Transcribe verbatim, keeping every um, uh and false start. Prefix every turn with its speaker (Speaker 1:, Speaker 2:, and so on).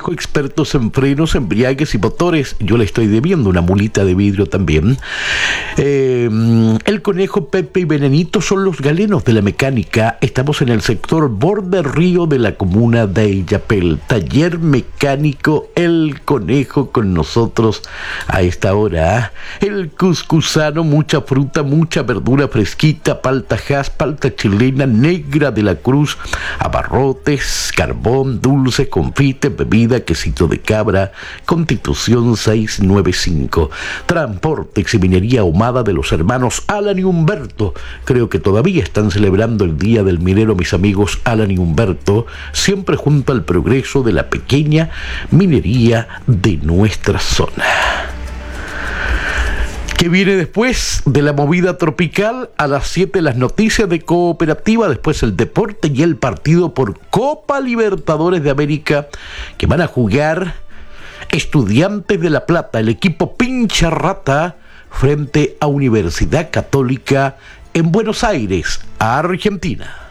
Speaker 1: Conejo, expertos en frenos, embriagues y motores. Yo le estoy debiendo una mulita de vidrio también. Eh, el Conejo, Pepe y Venenito son los galenos de la mecánica. Estamos en el sector Borde Río de la comuna de Illapel. Taller mecánico El Conejo con nosotros a esta hora. El cuscusano, mucha fruta, mucha verdura fresquita, palta jas, palta chilena, negra de la Cruz, abarrotes, carbón, dulce, confite, bebida, quesito de cabra. Constitución seiscientos noventa y cinco. Transporte y minería ahumada de los hermanos Alan y Humberto. Creo que todavía están celebrando el Día del Minero, mis amigos Alan y Humberto, siempre junto al progreso de la pequeña minería de nuestra zona. ¿Qué viene después de la movida tropical? A las siete las noticias de Cooperativa, después el deporte y el partido por Copa Libertadores de América que van a jugar Estudiantes de La Plata, el equipo Pincha Rata, frente a Universidad Católica en Buenos Aires, Argentina.